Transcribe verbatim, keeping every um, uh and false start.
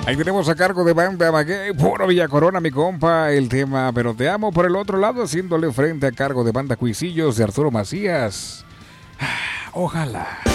Ahí tenemos a cargo de Banda Maguey, puro Villa Corona, mi compa, el tema Pero Te Amo. Por el otro lado, haciéndole frente a cargo de Banda Cuisillos de Arturo Macías. Ojalá.